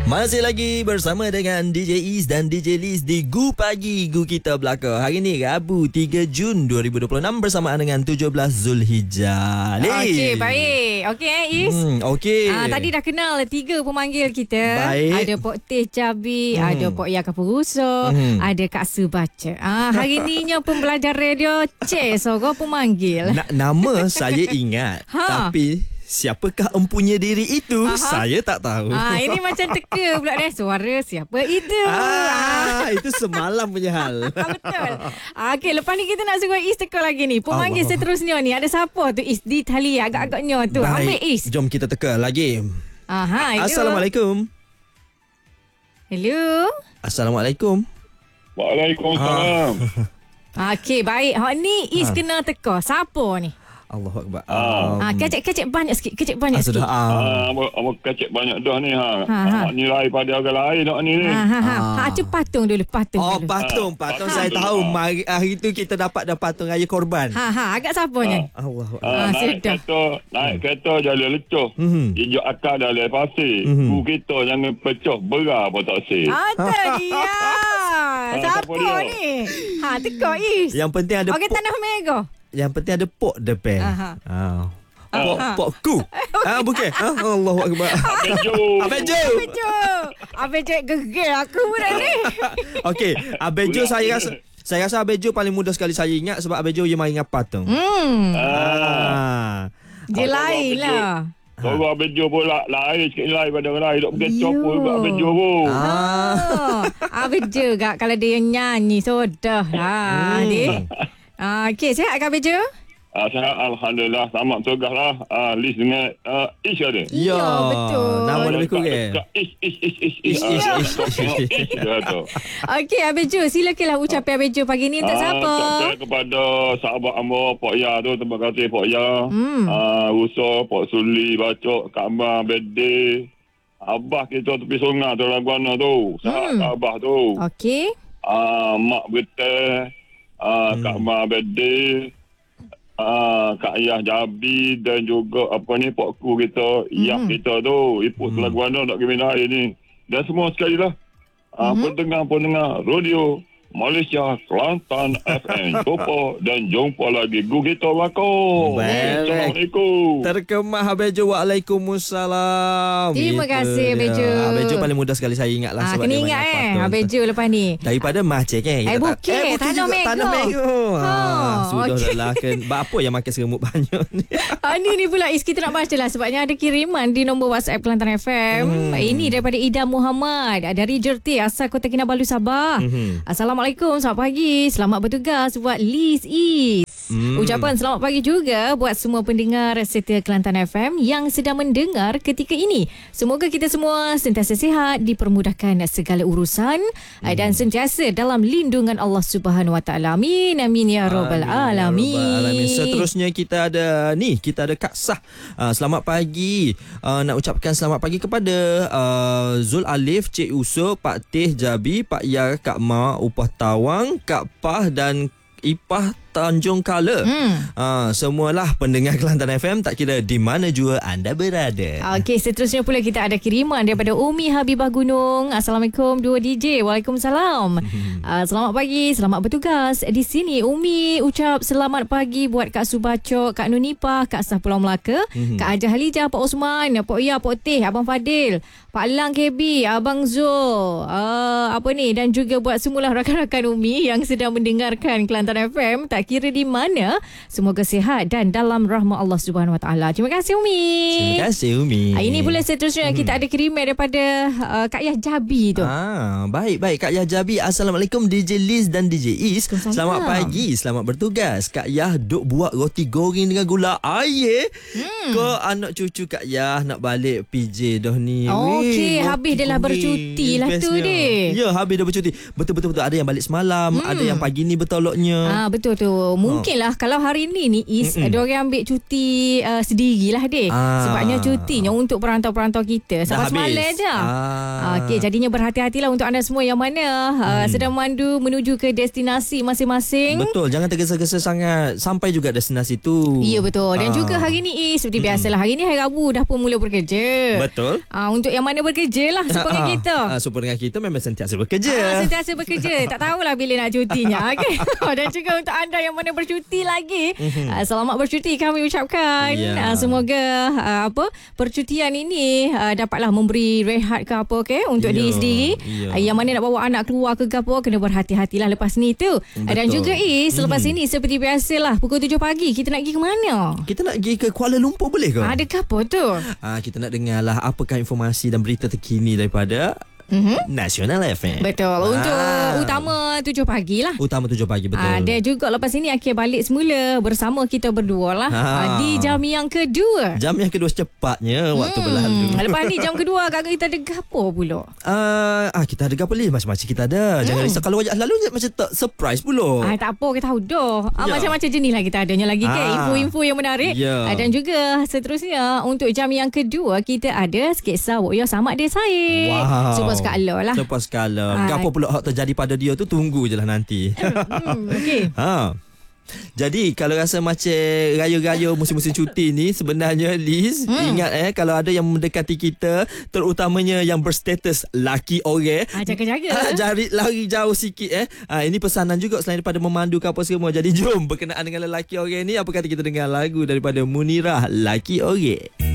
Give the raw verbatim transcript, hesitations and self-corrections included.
Masih lagi bersama dengan D J Is dan D J Liz di Gu Pagi Gu Kita Belaka. Hari ni Rabu tiga Jun dua ribu dua puluh enam bersamaan dengan tujuh belas Zulhijjah. Okey, baik. Okey eh Is. Hmm, okey. Ah, tadi dah kenal tiga pemanggil kita. Baik. Ada Pok Teh Cabi, hmm. ada Pok Ya Kapuruso, hmm. ada Kak Su Baca. Ah, hari ni nya pembelajar radio Cik Soro pemanggil. Na- nama saya ingat, Ha. tapi siapakah empunya diri itu? Aha. Saya tak tahu. Ah, ini macam teka pula dah. Suara siapa itu? Ah, itu semalam punya hal. Ah, betul. Ah, okey, lepas ni kita nak suruh Is teka lagi ni. Pemanggil Allah. seterusnya ni ada siapa tu Is di tali agak-agaknya tu. Ambil Is. Jom kita teka lagi. Aha, itu. Assalamualaikum. Hello. Assalamualaikum. Waalaikumsalam. Ah. Okey, baik. Hak ni Is Ha. kena teka. Siapa ni? Allahu Akbar. Ah. Um, Ah, kecek-kecek banyak sikit, kecek banyak ah, sudah. sikit. Ah. Ah, Abang kacik banyak dah ni ha. Ha, ha. Abang nilai pada orang lain nak ni ni. Ha ha ha. Ah. Ha tu patung dulu, patung Oh, dulu. patung. Ah, Patung patung saya dulu. tahu. Ah. Mari, hari tu kita dapat dah patung raya korban. Ha ha, agak siapanya? Allahu Akbar. Ah, Ah, naik sudah. kereta, naik kereta jalan lecoh. Mhm. Hijau akar jalan pasir. Mhm. Ku kita jangan pecah berat pun tak sih. Ah, tu dia. Siapa siapa dia? ni? Ha, teka Is. Yang penting ada Okey, pok. tanah mega. Yang penting ada pok depan. Aha. Ah. Pok, Aha. pok ku. Ah, bukan. Ah, Allahu Akbar. Bejo. Abejo. Bejo. Abejo gegel aku pula ni. Okey, Abejo Budak saya ni. rasa saya rasa Abejo paling mudah sekali saya ingat sebab Abejo yang main dengan patung. Hmm. Ah. Ah. Dia Abang lain Bejo. lah. Kalau bejo pula lain sikit lain pada orang lain. Dok berkecoh Yo. pun buat bejo pun. Ah. Ah, Bejo gak kalau dia yang nyanyi sudah lah Hmm. dia. Ah, okey, sihat Kak Bejo? Ah, saya alhamdulillah selamat tugas lah. Ah, list dengan ah, Ish ada. Ya, Ya, betul. Nama lebih kurang. Dekat Ish, Ish, Ish, Ish, Ish, Ah, Ish, ah, Ish. tengok Ish dia tu. Okey, Abejo, silakanlah ucapan Abejo pagi ni untuk Ah, siapa? ucapkan kepada sahabat Amor, Pok Ya tu, terima kasih Pok Ya. Hmm. Ah, Rusa, Pok Suli, Bacok, Kak Amar, Bede. Abah kita tepi sungai tu, Laguana tu. Sahabat Hmm. Abah tu. Okey. Ah, Mak Berteh, ah, Hmm. Kak Amar, Bede. Ah, Kak Ayah Jabi dan juga apa ni Pok Ku kita, Iyah Hmm. kita tu, Iput Hmm. Laguana nak kena hari ni. Dan semua sekali lah. Ah, Mhm. pendengar-pendengar radio Malaysia, Kelantan F M, jumpa dan jumpa lagi Gu Kita Belaka. Baik. Assalamualaikum. Terkemah Abejo. Waalaikumsalam. Terima Itu kasih, dia. Abejo. Abejo paling mudah sekali saya ingat lah. Ah, sebab kena dia ingat banyak eh patung. Abejo lepas ni. Daripada Maceh kan. Eh, Bukit, Tanah juga, Mego. Tanah Mego. Ha, Ha, sudah okey. lah. Kan. Apa yang makan seremut banyak ni? Ah, ni ni pula Is, kita nak baca lah sebabnya ada kiriman di nombor WhatsApp Kelantan F M. Hmm. Ini daripada Ida Muhammad dari Jerti, asal Kota Kinabalu, Sabah. Mhm. Assalamualaikum, selamat pagi. Selamat bertugas buat Liz Is. Hmm. Ucapan selamat pagi juga buat semua pendengar setia Kelantan F M yang sedang mendengar ketika ini. Semoga kita semua sentiasa sihat, dipermudahkan segala urusan hmm. dan sentiasa dalam lindungan Allah Subhanahu Wa Taala. Amin amin ya rabbal alamin. Ya Rabbal alamin. Seterusnya kita ada ni, kita ada Kak Sah. Uh, selamat pagi. Uh, nak ucapkan selamat pagi kepada uh, Zul Alif, Cik Uso, Pak Teh Jabi, Pak Ya, Kak Ma, Upah Tawang, Kak Pah dan Ipah Tanjung Kala. Hmm. Uh, semualah pendengar Kelantan F M, tak kira di mana jua anda berada. Okey, seterusnya pula kita ada kiriman daripada Umi Habibah Gunung. Assalamualaikum dua D J. Waalaikumsalam. Uh, selamat pagi, selamat bertugas. Di sini Umi ucap selamat pagi buat Kak Subacok, Kak Nunipah, Kak Sah Pulau Melaka, Kak Ajah Halijah, Pak Osman, Pak Ya, Pak Teh, Abang Fadil, Pak Lang K B, Abang Zul. Uh, apa ni, dan juga buat semula rakan-rakan Umi yang sedang mendengarkan Kelantan F M, tak kira di mana, semoga sihat dan dalam rahmat Allah Subhanahu Wa Taala. Terima kasih Umi. Terima kasih Umi. Ah, ini pula seterusnya kita ada kiriman daripada uh, Kak Yah Jabi tu. Ah, baik baik Kak Yah Jabi. Assalamualaikum D J Liz dan D J Is. Waalaikumsalam. Selamat pagi, selamat bertugas. Kak Yah duk buat roti goreng dengan gula air. Hmm. Kau anak cucu Kak Yah nak balik P J dah ni. Okey, Weh, habis roti dia lah goreng. bercuti lah tu Bestnya. dia. Ya, habis dah bercuti. Betul betul betul, ada yang balik semalam, Hmm. ada yang pagi ni bertolaknya. Ah, betul tu. tu. Mungkinlah oh. kalau hari ni ni Is ada orang ambil cuti uh, sendirilah dek. Ah. Sebabnya cutinya untuk perantau-perantau kita sampai semalam je. Ah. Okey, jadinya berhati-hatilah untuk anda semua yang mana uh, hmm. sedang mandu menuju ke destinasi masing-masing. Betul, jangan tergesa-gesa sangat sampai juga destinasi tu. Ya betul. Dan ah. juga hari ni Is, seperti hmm. biasalah, hari ni hari Rabu dah pun mula bekerja. Betul. Uh, untuk yang mana bekerja lah serupa dengan kita. Ah, serupa dengan kita memang sentiasa bekerja. Ah, sentiasa bekerja. Tak tahulah bila nak cutinya. Okay. Dan juga untuk anda yang mana bercuti lagi, uh, selamat bercuti kami ucapkan. Yeah. Uh, semoga uh, apa percutian ini uh, dapatlah memberi rehat ke apa, okay, untuk yeah. diri sendiri. Yeah. Uh, yang mana nak bawa anak keluar ke gapo, kena berhati-hatilah lepas ni tu. Uh, dan juga Is, selepas hmm. ini seperti biasalah pukul tujuh pagi kita nak pergi ke mana? Kita nak pergi ke Kuala Lumpur, boleh ke? Ada ke apa tu? Ah, kita nak dengar lah apakah informasi dan berita terkini daripada Mm-hmm. Nasional F M. Betul. Untuk ah. utama tujuh pagi lah. Utama tujuh pagi, betul. Ah, dia juga lepas ini akhir balik semula bersama kita berdua lah. Ah. Di jam yang kedua. Jam yang kedua secepatnya hmm. waktu berlalu. Lepas ni jam kedua agak kita ada gapo pula? Uh, ah kita ada gapo lagi macam-macam kita ada. Jangan risau kalau wajah lalu macam tak surprise pula. Ah, tak apa, kita tahu dah. Ah, ya. Macam-macam jenis lah kita adanya lagi ah. ke info-info yang menarik. Ya. Ah, dan juga seterusnya untuk jam yang kedua kita ada sketsa Wok Yo Sama Dia Saya. Wow. Super skala lah. Super skala. Gapo pula hak terjadi pada dia tu, tunggu je lah nanti. Hmm, okey. Ha. Jadi kalau rasa macam raya-raya musim-musim cuti ni, sebenarnya Liz, hmm. ingat eh kalau ada yang mendekati kita, terutamanya yang berstatus laki orang, ah, jaga-jaga. Ah, jari lari jauh sikit eh. Ah, ini pesanan juga selain daripada memandu ke apa semua. Jadi jom berkenaan dengan lelaki orang ni, apa kata kita dengar lagu daripada Munirah, Laki Orang.